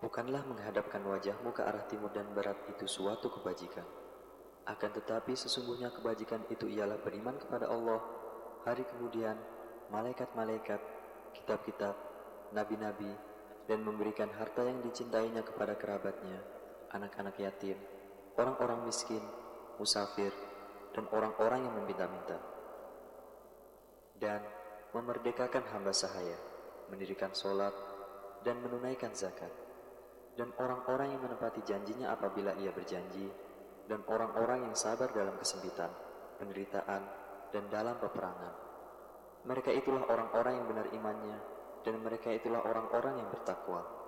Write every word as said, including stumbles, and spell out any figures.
Bukanlah menghadapkan wajahmu ke arah timur dan barat itu suatu kebajikan. Akan tetapi sesungguhnya kebajikan itu ialah beriman kepada Allah, hari kemudian, malaikat-malaikat, kitab-kitab, nabi-nabi, dan memberikan harta yang dicintainya kepada kerabatnya, anak-anak yatim, orang-orang miskin, musafir, dan orang-orang yang meminta-minta. Dan memerdekakan hamba sahaya, mendirikan sholat, dan menunaikan zakat. Dan orang-orang yang menepati janjinya apabila ia berjanji, dan orang-orang yang sabar dalam kesempitan, penderitaan, dan dalam peperangan. Mereka itulah orang-orang yang benar imannya, dan mereka itulah orang-orang yang bertakwa.